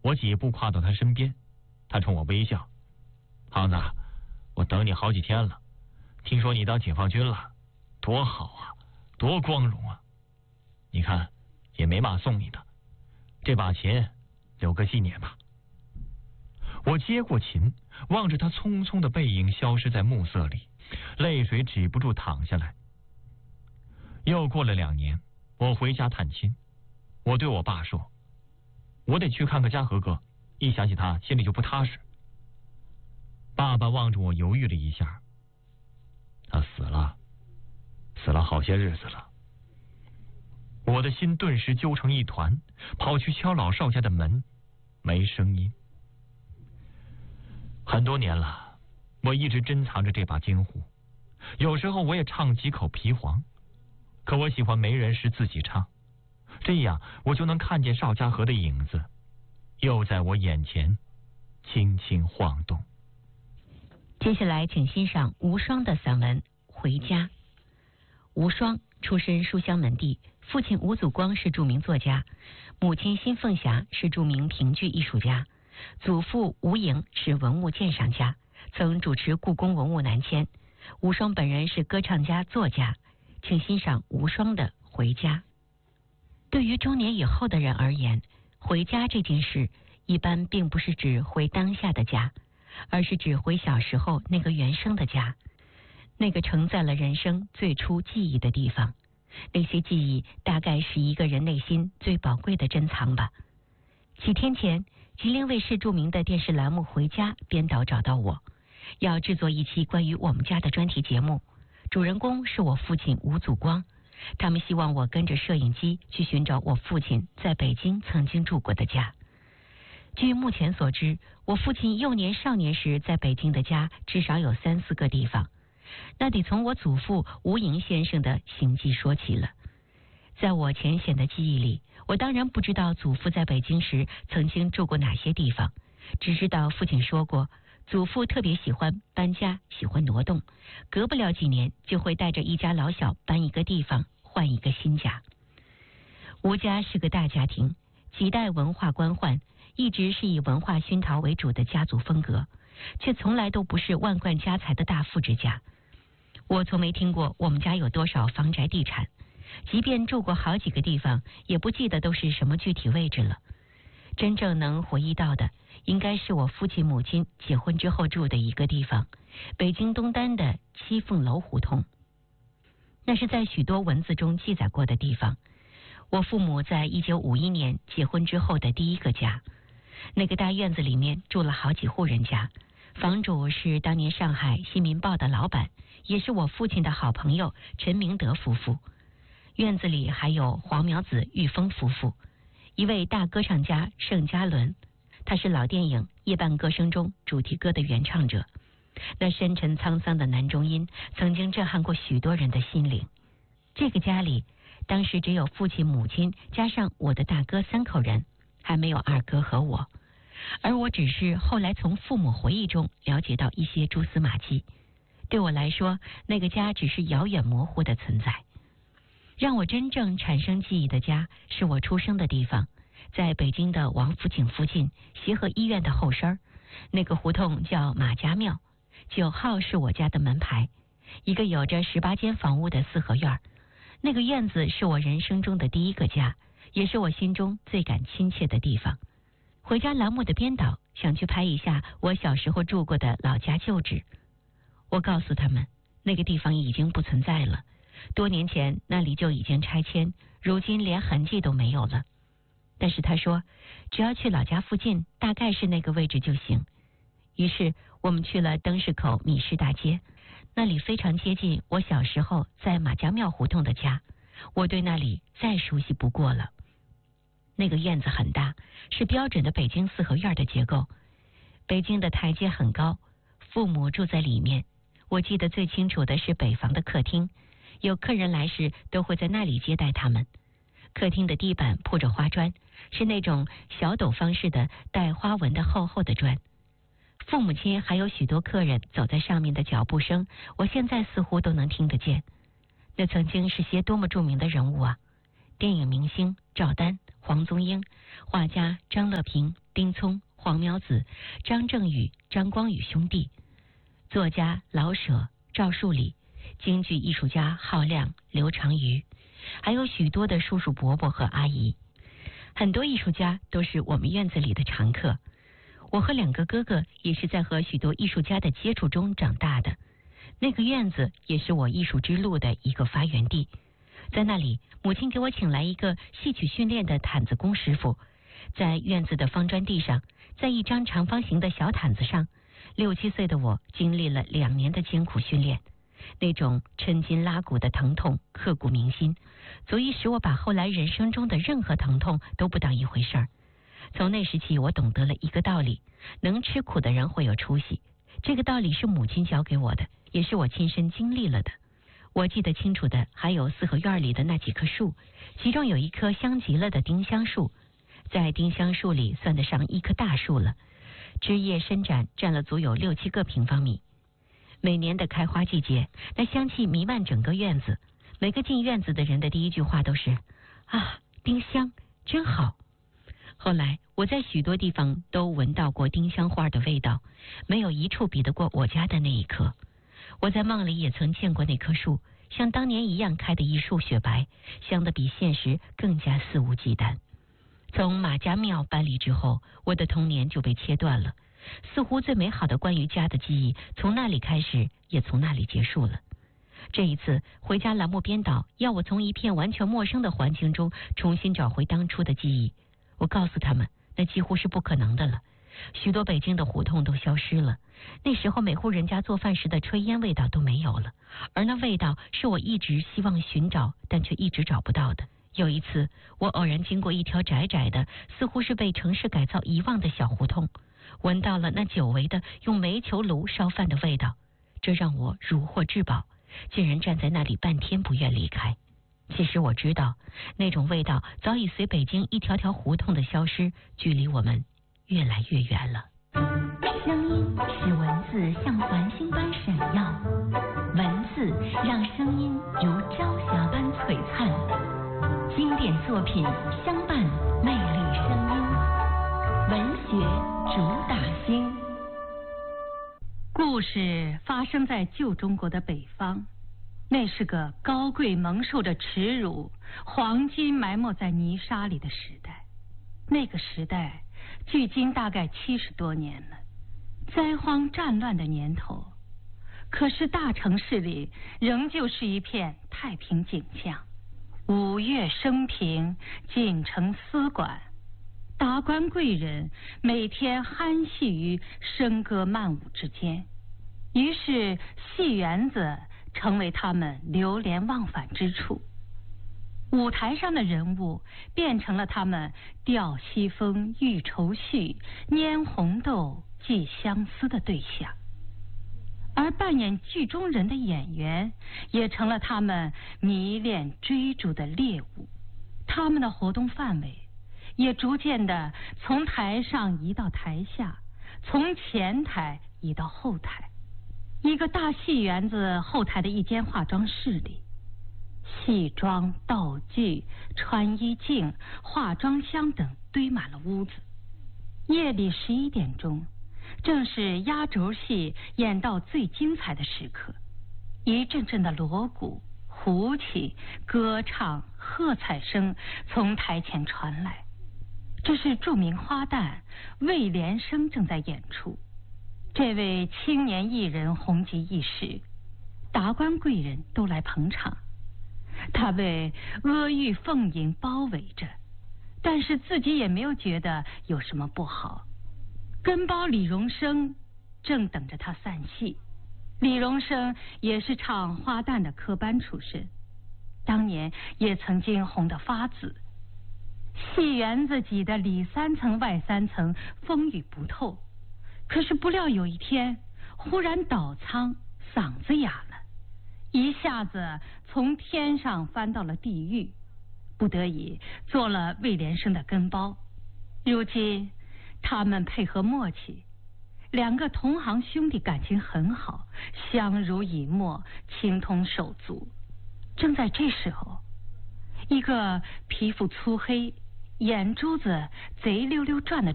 我几步跨到他身边，他冲我微笑：“胖子，我等你好几天了，听说你当解放军了，多好啊，多光荣啊！你看，也没嘛送你的，这把琴留个纪念吧。”我接过琴，望着他匆匆的背影消失在暮色里，泪水止不住淌下来。又过了2年，我回家探亲，我对我爸说：“我得去看看嘉禾哥，一想起他心里就不踏实。”爸爸望着我犹豫了一下：“他死了好些日子了。”我的心顿时揪成一团，跑去敲老邵家的门，没声音。很多年了，我一直珍藏着这把京胡，有时候我也唱几口皮黄，可我喜欢没人时自己唱，这样我就能看见邵家河的影子，又在我眼前轻轻晃动。 接下来请欣赏无双的散文《回家》。无双出身书香门第，父亲吴祖光是著名作家，母亲辛凤霞是著名评剧艺术家，祖父吴莹是文物鉴赏家，曾主持故宫文物南迁。无双本人是歌唱家、作家，请欣赏无双的《回家》。对于中年以后的人而言，回家这件事一般并不是指回当下的家，而是指回小时候那个原生的家，那个承载了人生最初记忆的地方。那些记忆大概是一个人内心最宝贵的珍藏吧。几天前，吉林卫视著名的电视栏目《回家》编导找到我，要制作一期关于我们家的专题节目，主人公是我父亲吴祖光。他们希望我跟着摄影机去寻找我父亲在北京曾经住过的家。据目前所知，我父亲幼年少年时在北京的家至少有3、4个地方，那得从我祖父吴莹先生的行迹说起了。在我浅显的记忆里，我当然不知道祖父在北京时曾经住过哪些地方，只知道父亲说过，祖父特别喜欢搬家，喜欢挪动，隔不了几年就会带着一家老小搬一个地方，换一个新家。吴家是个大家庭，几代文化官宦，一直是以文化熏陶为主的家族风格，却从来都不是万贯家财的大富之家。我从没听过我们家有多少房宅地产，即便住过好几个地方，也不记得都是什么具体位置了。真正能回忆到的，应该是我父亲母亲结婚之后住的一个地方，北京东单的七凤楼胡同。那是在许多文字中记载过的地方，我父母在1951年结婚之后的第一个家。那个大院子里面住了好几户人家，房主是当年上海《新民报》的老板，也是我父亲的好朋友陈明德夫妇。院子里还有黄苗子、玉峰夫妇，一位大歌唱家盛嘉伦，他是老电影《夜半歌声》中主题歌的原唱者。那深沉沧桑的男中音曾经震撼过许多人的心灵。这个家里当时只有父亲、母亲加上我的大哥3口人，还没有二哥和我，而我只是后来从父母回忆中了解到一些蛛丝马迹。对我来说，那个家只是遥远模糊的存在。让我真正产生记忆的家是我出生的地方，在北京的王府井附近，协和医院的后身，那个胡同叫马家庙，9号是我家的门牌，一个有着18间房屋的4合院。那个院子是我人生中的第一个家，也是我心中最感亲切的地方。回家栏目的编导想去拍一下我小时候住过的老家旧址，我告诉他们，那个地方已经不存在了，多年前那里就已经拆迁，如今连痕迹都没有了。但是他说，只要去老家附近，大概是那个位置就行。于是我们去了灯市口米市大街，那里非常接近我小时候在马家庙胡同的家，我对那里再熟悉不过了。那个院子很大，是标准的北京4合院的结构。北京的台阶很高，父母住在里面。我记得最清楚的是北房的客厅，有客人来时都会在那里接待他们。客厅的地板铺着花砖，是那种小斗方式的带花纹的厚厚的砖。父母亲还有许多客人走在上面的脚步声，我现在似乎都能听得见。那曾经是些多么著名的人物啊！电影明星赵丹、黄宗英， 画家张乐平、丁聪、黄苗子、张正宇、张光宇兄弟，作家老舍、赵树理，京剧艺术家浩亮、刘长瑜，还有许多的叔叔伯伯和阿姨。很多艺术家都是我们院子里的常客。我和2个哥哥也是在和许多艺术家的接触中长大的。那个院子也是我艺术之路的一个发源地。在那里，母亲给我请来一个戏曲训练的毯子工师傅，在院子的方砖地上，在一张长方形的小毯子上，6、7岁的我经历了2年的艰苦训练，那种抻筋拉骨的疼痛刻骨铭心，足以使我把后来人生中的任何疼痛都不当一回事儿。从那时起，我懂得了一个道理：能吃苦的人会有出息。这个道理是母亲教给我的，也是我亲身经历了的。我记得清楚的还有4合院里的那几棵树，其中有一棵香极了的丁香树，在丁香树里算得上一棵大树了，枝叶伸展，占了足有6、7个平方米。每年的开花季节，那香气弥漫整个院子，每个进院子的人的第一句话都是：啊，丁香真好。后来我在许多地方都闻到过丁香花的味道，没有一处比得过我家的那一棵。我在梦里也曾见过那棵树，像当年一样开得一树雪白，香得比现实更加肆无忌惮。从马家庙搬离之后，我的童年就被切断了，似乎最美好的关于家的记忆从那里开始，也从那里结束了。这一次回家栏目编导要我从一片完全陌生的环境中重新找回当初的记忆，我告诉他们那几乎是不可能的了。许多北京的胡同都消失了，那时候每户人家做饭时的炊烟味道都没有了，而那味道是我一直希望寻找但却一直找不到的。有一次我偶然经过一条窄窄的似乎是被城市改造遗忘的小胡同，闻到了那久违的用煤球炉烧饭的味道，这让我如获至宝，竟然站在那里半天不愿离开。其实我知道那种味道早已随北京一条条胡同的消失，距离我们越来越远了。 声音使文字像繁星般闪耀，文字让声音如朝霞般璀璨。经典作品相伴，魅力声音，文学主打星。 故事发生在旧中国的北方，那是个高贵蒙受着耻辱、黄金埋没在泥沙里的时代。那个时代距今大概70多年了，灾荒战乱的年头，可是大城市里仍旧是一片太平景象。五岳升平，锦城丝管，达官贵人每天酣戏于笙歌曼舞之间，于是戏园子成为他们流连忘返之处。舞台上的人物变成了他们吊西风、喻愁绪、拈红豆、寄相思的对象，而扮演剧中人的演员也成了他们迷恋追逐的猎物。他们的活动范围也逐渐的从台上移到台下，从前台移到后台。一个大戏园子后台的一间化妆室里，戏装、道具、穿衣镜、化妆箱等堆满了屋子。夜里11点钟，正是压轴戏演到最精彩的时刻，一阵阵的锣鼓、胡琴、歌唱、喝彩声从台前传来。这是著名花旦魏连生正在演出。这位青年艺人红极一时，达官贵人都来捧场。他被阿谀奉迎包围着，但是自己也没有觉得有什么不好。跟包李荣生正等着他散戏。李荣生也是唱花旦的科班出身，当年也曾经红得发紫。戏园子挤得里3层外3层，风雨不透。可是不料有一天忽然倒仓，嗓子哑了，一下子从天上翻到了地狱，不得已做了魏连生的跟包。如今他们配合默契，2个同行兄弟感情很好，相濡以沫，情同手足。正在这时候，一个皮肤粗黑、 眼珠子贼溜溜转的